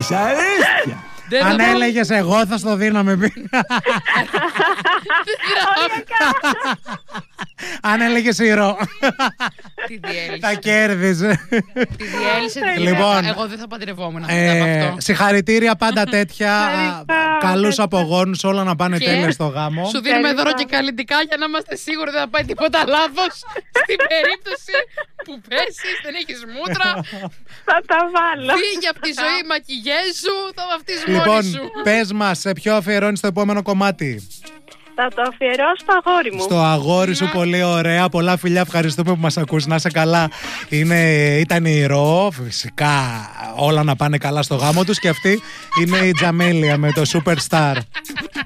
Δυσαρέσκεια. Αν έλεγες εγώ θα στο δίναμε. Αν έλεγες ηρώ, Τι διέλυσε. τα κέρδιζε. Τη διέλυσε. Λοιπόν, Εγώ δεν θα παντρευόμουν μετά από αυτό. συγχαρητήρια πάντα τέτοια. Καλούς απογόνους, όλα να πάνε Και τέλεια στο γάμο. Σου δίνουμε δώρο και καλλιτικά για να είμαστε σίγουροι δεν θα πάει τίποτα λάθος. Στην περίπτωση που πέσεις, δεν έχεις μούτρα. Θα τα βάλω. Φύγε από τη ζωή, μακιγέζου, θα βαφτείς Λοιπόν, μόνη σου. πες μας, σε ποιο αφιερώνεις το επόμενο κομμάτι? Θα το αφιερώσω στο αγόρι μου. Στο αγόρι σου, πολύ ωραία. Πολλά φιλιά, ευχαριστούμε που μας ακούς. Να είσαι καλά. Ήταν η Ρο, φυσικά όλα να πάνε καλά στο γάμο τους. Και αυτή είναι η Τζαμέλια με το Superstar.